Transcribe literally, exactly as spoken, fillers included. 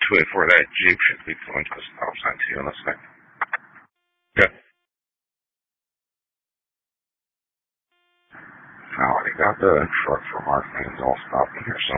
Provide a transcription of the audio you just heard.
wait for that Jeep should be going to a stop sign too in a second. Yeah. I already got the truck from our fans all stopping here, so